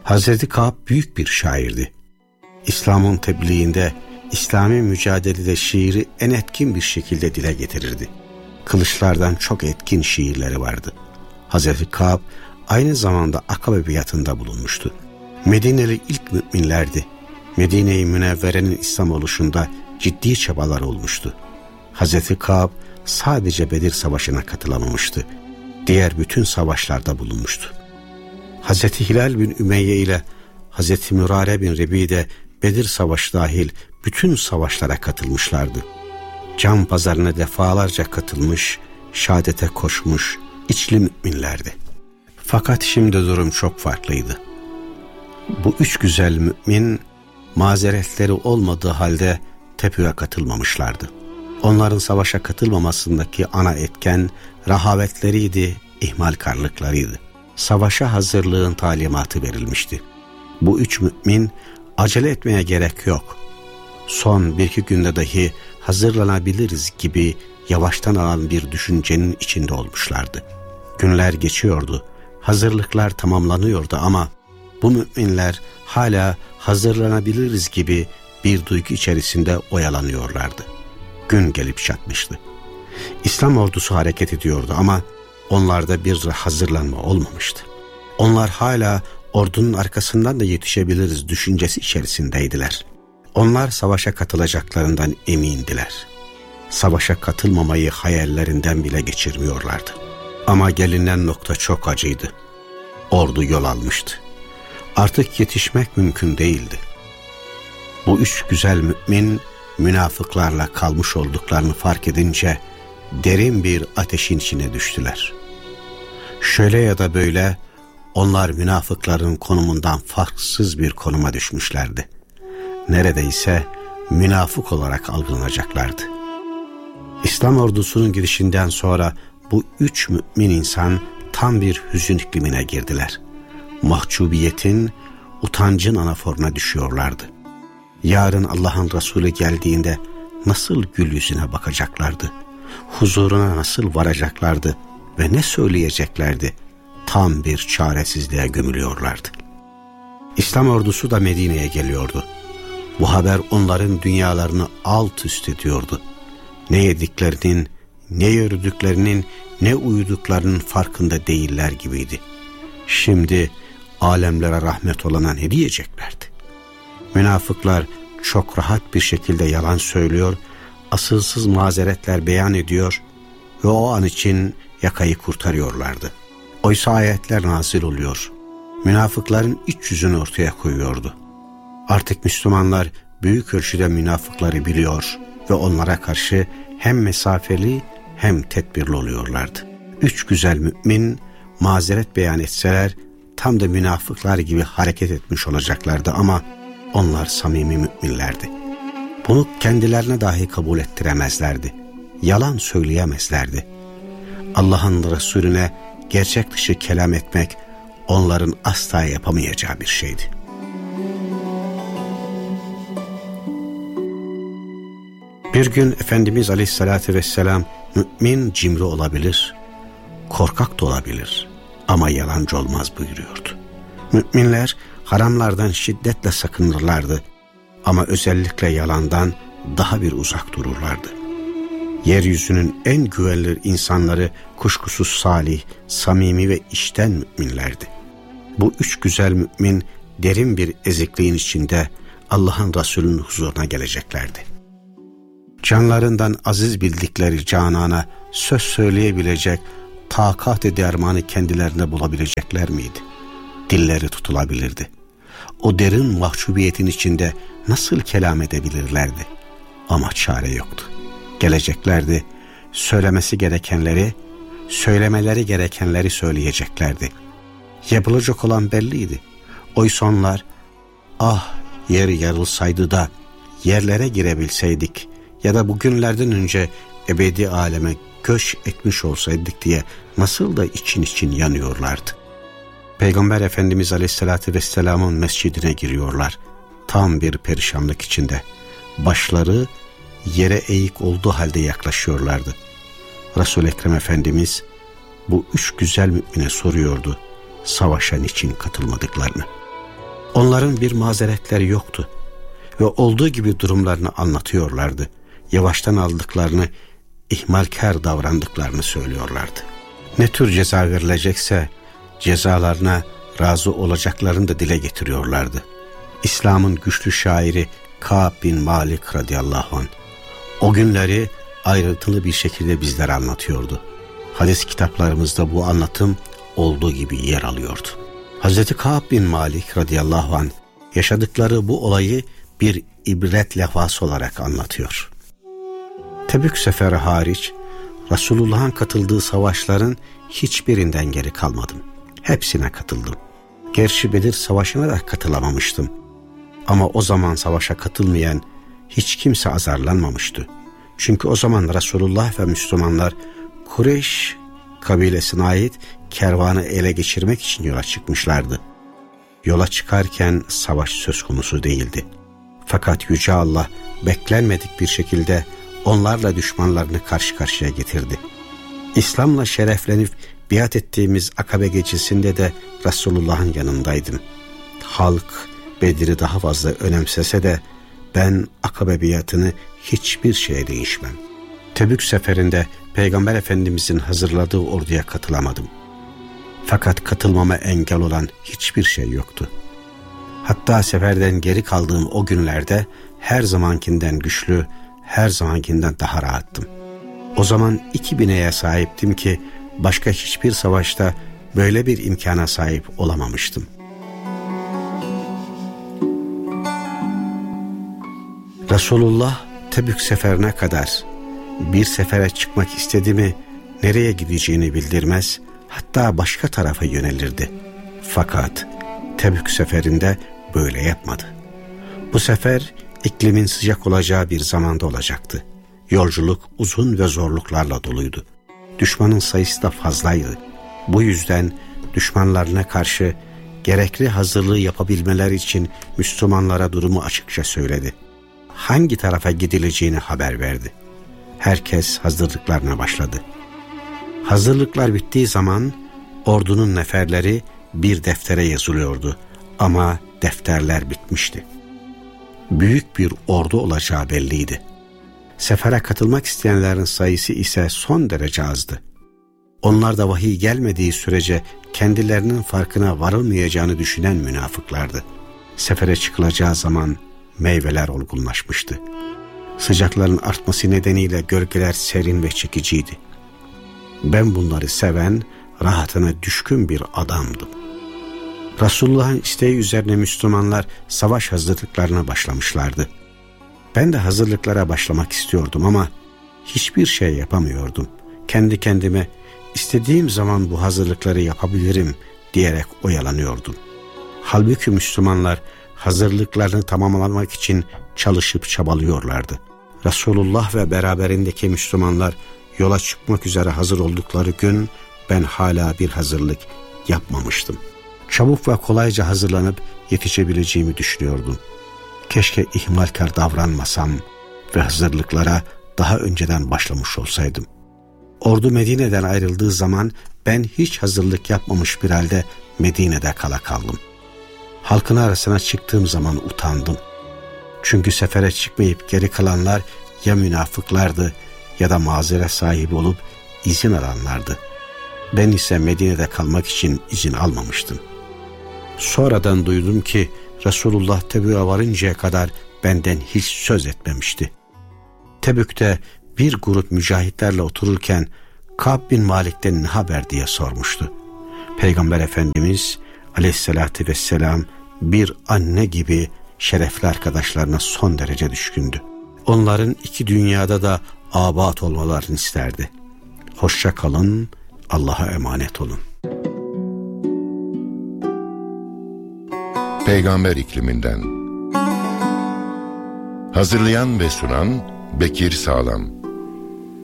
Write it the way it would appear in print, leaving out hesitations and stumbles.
Hazreti Kâb büyük bir şairdi. İslam'ın tebliğinde, İslami mücadelede şiiri en etkin bir şekilde dile getirirdi. Kılıçlardan çok etkin şiirleri vardı. Hazreti Kâb aynı zamanda Akabe biatında bulunmuştu. Medineli ilk müminlerdi. Medine-i Münevvere'nin İslam oluşunda ciddi çabalar olmuştu. Hazreti Kâb sadece Bedir Savaşı'na katılamamıştı. Diğer bütün savaşlarda bulunmuştu. Hazreti Hilal bin Ümeyye ile Hazreti Mürare bin Rebi de Bedir Savaşı dahil bütün savaşlara katılmışlardı. Can pazarına defalarca katılmış, şehadete koşmuş içli müminlerdi. Fakat şimdi durum çok farklıydı. Bu üç güzel mümin mazeretleri olmadığı halde tepüye katılmamışlardı. Onların savaşa katılmamasındaki ana etken rehavetleriydi, ihmalkarlıklarıydı. Savaşa hazırlığın talimatı verilmişti. Bu üç mümin acele etmeye gerek yok, son bir iki günde dahi hazırlanabiliriz gibi yavaştan alan bir düşüncenin içinde olmuşlardı. Günler geçiyordu, hazırlıklar tamamlanıyordu ama bu müminler hala hazırlanabiliriz gibi bir duygu içerisinde oyalanıyorlardı. Gün gelip çatmıştı. İslam ordusu hareket ediyordu ama onlarda bir hazırlanma olmamıştı. Onlar hala ordunun arkasından da yetişebiliriz düşüncesi içerisindeydiler. Onlar savaşa katılacaklarından emindiler. Savaşa katılmamayı hayallerinden bile geçirmiyorlardı. Ama gelinen nokta çok acıydı. Ordu yol almıştı. Artık yetişmek mümkün değildi. Bu üç güzel mümin münafıklarla kalmış olduklarını fark edince derin bir ateşin içine düştüler. Şöyle ya da böyle onlar münafıkların konumundan farksız bir konuma düşmüşlerdi. Neredeyse münafık olarak algılanacaklardı. İslam ordusunun gidişinden sonra bu üç mümin insan tam bir hüzün iklimine girdiler. Mahcubiyetin, utancın anaforuna düşüyorlardı. Yarın Allah'ın Resulü geldiğinde nasıl gül yüzüne bakacaklardı? Huzuruna nasıl varacaklardı ve ne söyleyeceklerdi? Tam bir çaresizliğe gömülüyorlardı. İslam ordusu da Medine'ye geliyordu. Bu haber onların dünyalarını alt üst ediyordu. Ne yediklerinin, ne yürüdüklerinin, ne uyuduklarının farkında değiller gibiydi. Şimdi alemlere rahmet olana ne diyeceklerdi? Münafıklar çok rahat bir şekilde yalan söylüyor, asılsız mazeretler beyan ediyor ve o an için yakayı kurtarıyorlardı. Oysa ayetler nazil oluyor. Münafıkların iç yüzünü ortaya koyuyordu. Artık Müslümanlar büyük ölçüde münafıkları biliyor ve onlara karşı hem mesafeli hem tedbirli oluyorlardı. Üç güzel mümin mazeret beyan etseler tam da münafıklar gibi hareket etmiş olacaklardı ama onlar samimi müminlerdi. Bunu kendilerine dahi kabul ettiremezlerdi. Yalan söyleyemezlerdi. Allah'ın Resulüne gerçek dışı kelam etmek onların asla yapamayacağı bir şeydi. Bir gün Efendimiz Aleyhisselatü Vesselam mümin cimri olabilir, korkak da olabilir ama yalancı olmaz buyuruyordu. Müminler haramlardan şiddetle sakınırlardı ama özellikle yalandan daha bir uzak dururlardı. Yeryüzünün en güvenilir insanları kuşkusuz salih, samimi ve içten müminlerdi. Bu üç güzel mümin derin bir ezikliğin içinde Allah'ın Resulü'nün huzuruna geleceklerdi. Canlarından aziz bildikleri Canan'a söz söyleyebilecek takat-ı dermanı kendilerine bulabilecekler miydi? Dilleri tutulabilirdi. O derin mahcubiyetin içinde nasıl kelam edebilirlerdi? Ama çare yoktu. Geleceklerdi, söylemesi gerekenleri, söylemeleri gerekenleri söyleyeceklerdi. Yapılacak olan belliydi. Oysa onlar, ah yer yarılsaydı da yerlere girebilseydik ya da bugünlerden önce ebedi aleme göç etmiş olsaydık diye nasıl da için için yanıyorlardı. Peygamber Efendimiz Aleyhisselatü Vesselam'ın mescidine giriyorlar. Tam bir perişanlık içinde. Başları yere eğik olduğu halde yaklaşıyorlardı. Resul-i Ekrem Efendimiz bu üç güzel mümine soruyordu savaşa niçin katılmadıklarını. Onların bir mazeretleri yoktu ve olduğu gibi durumlarını anlatıyorlardı. Yavaştan aldıklarını, ihmalkar davrandıklarını söylüyorlardı. Ne tür ceza verilecekse cezalarına razı olacaklarını da dile getiriyorlardı. İslam'ın güçlü şairi Ka'b bin Malik radıyallahu anh o günleri ayrıntılı bir şekilde bizlere anlatıyordu. Hadis kitaplarımızda bu anlatım olduğu gibi yer alıyordu. Hazreti Ka'b bin Malik radıyallahu anh yaşadıkları bu olayı bir ibret levhası olarak anlatıyor. Tebük seferi hariç Resulullah'ın katıldığı savaşların hiçbirinden geri kalmadım. Hepsine katıldım. Gerçi Bedir Savaşı'na da katılamamıştım. Ama o zaman savaşa katılmayan hiç kimse azarlanmamıştı. Çünkü o zaman Resulullah ve Müslümanlar Kureyş kabilesine ait kervanı ele geçirmek için yola çıkmışlardı. Yola çıkarken savaş söz konusu değildi. Fakat Yüce Allah beklenmedik bir şekilde onlarla düşmanlarını karşı karşıya getirdi. İslam'la şereflenip biat ettiğimiz Akabe gecesinde de Resulullah'ın yanındaydım. Halk Bedir'i daha fazla önemsese de ben Akabe biatını hiçbir şeye değişmem. Tebük seferinde Peygamber Efendimizin hazırladığı orduya katılamadım. Fakat katılmama engel olan hiçbir şey yoktu. Hatta seferden geri kaldığım o günlerde her zamankinden güçlü, her zamankinden daha rahattım. O zaman 2 bineğe sahiptim ki başka hiçbir savaşta böyle bir imkana sahip olamamıştım. Resulullah Tebük seferine kadar bir sefere çıkmak istedi mi nereye gideceğini bildirmez, hatta başka tarafa yönelirdi. Fakat Tebük seferinde böyle yapmadı. Bu sefer iklimin sıcak olacağı bir zamanda olacaktı. Yolculuk uzun ve zorluklarla doluydu. Düşmanın sayısı da fazlaydı. Bu yüzden düşmanlarına karşı gerekli hazırlığı yapabilmeleri için Müslümanlara durumu açıkça söyledi. Hangi tarafa gidileceğini haber verdi. Herkes hazırlıklarına başladı. Hazırlıklar bittiği zaman ordunun neferleri bir deftere yazılıyordu ama defterler bitmişti. Büyük bir ordu olacağı belliydi. Sefere katılmak isteyenlerin sayısı ise son derece azdı. Onlar da vahiy gelmediği sürece kendilerinin farkına varılmayacağını düşünen münafıklardı. Sefere çıkılacağı zaman meyveler olgunlaşmıştı. Sıcakların artması nedeniyle gölgeler serin ve çekiciydi. Ben bunları seven, rahatına düşkün bir adamdım. Resulullah'ın isteği üzerine Müslümanlar savaş hazırlıklarına başlamışlardı. Ben de hazırlıklara başlamak istiyordum ama hiçbir şey yapamıyordum. Kendi kendime istediğim zaman bu hazırlıkları yapabilirim diyerek oyalanıyordum. Halbuki Müslümanlar hazırlıklarını tamamlamak için çalışıp çabalıyorlardı. Resulullah ve beraberindeki Müslümanlar yola çıkmak üzere hazır oldukları gün ben hala bir hazırlık yapmamıştım. Çabuk ve kolayca hazırlanıp yetişebileceğimi düşünüyordum. Keşke ihmalkar davranmasam ve hazırlıklara daha önceden başlamış olsaydım. Ordu Medine'den ayrıldığı zaman ben hiç hazırlık yapmamış bir halde Medine'de kala kaldım. Halkın arasına çıktığım zaman utandım. Çünkü sefere çıkmayıp geri kalanlar ya münafıklardı ya da mazeret sahibi olup izin alanlardı. Ben ise Medine'de kalmak için izin almamıştım. Sonradan duydum ki Resulullah Tebük'e varıncaya kadar benden hiç söz etmemişti. Tebük'te bir grup mücahitlerle otururken Ka'b bin Malik'ten ne haber diye sormuştu. Peygamber Efendimiz aleyhissalatü vesselam bir anne gibi şerefli arkadaşlarına son derece düşkündü. Onların 2 dünyada da abat olmalarını isterdi. Hoşça kalın, Allah'a emanet olun. Peygamber ikliminden. Hazırlayan ve sunan Bekir Sağlam.